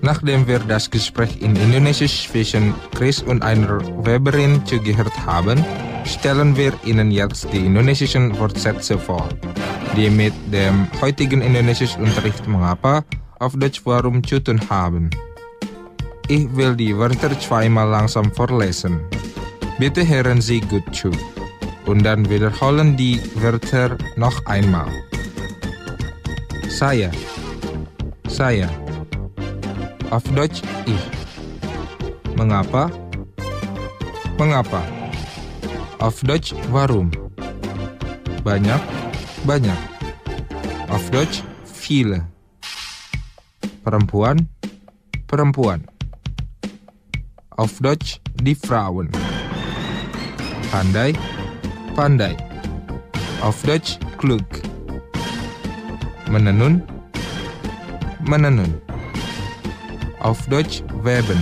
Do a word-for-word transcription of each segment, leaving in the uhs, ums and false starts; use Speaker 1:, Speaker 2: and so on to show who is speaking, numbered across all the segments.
Speaker 1: Nachdem wir das Gespräch in Indonesisch zwischen Chris und einer Weberin zugehört haben, stellen wir Ihnen jetzt die indonesischen Wortsätze vor, die mit dem heutigen Indonesischunterricht mengapa auf Deutsch warum zu tun haben. Ich will die Wörter zweimal langsam vorlesen. Bitte hören Sie gut zu und dann wiederholen die Wörter noch einmal. Saya, saya. Auf Deutsch ich. Mengapa? Mengapa? Auf Deutsch warum? Banyak, banyak. Auf Deutsch viele. Perempuan, perempuan. Auf Deutsch die Frauen. Pandai, pandai. Auf Deutsch klug. Menenun, menenun. Auf Deutsch weben.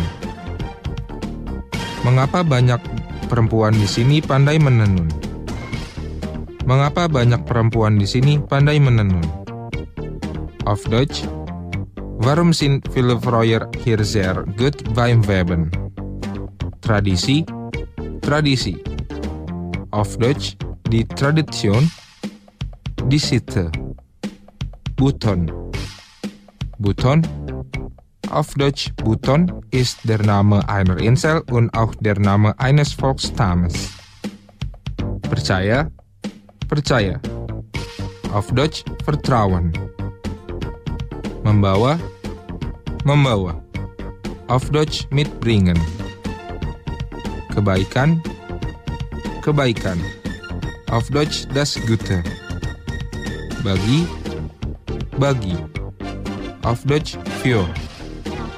Speaker 1: Mengapa banyak perempuan di sini pandai menenun? Mengapa banyak perempuan di sini pandai menenun? Auf Deutsch, warum sind viele Frauen hier sehr gut beim Weben? Tradisi, tradisi. Auf Deutsch, die Tradition, die Sitte. Buton, Buton. Auf Deutsch Buton ist der Name einer Insel und auch der Name eines Volksstammes. Percaya, percaya. Auf Deutsch Vertrauen. Membawa, membawa. Auf Deutsch mitbringen. Kebaikan, kebaikan. Auf Deutsch das Gute. Bagi, bagi. Auf Deutsch für.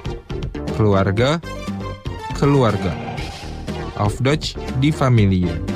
Speaker 1: Keluarga, keluarga. Auf Deutsch die Familie.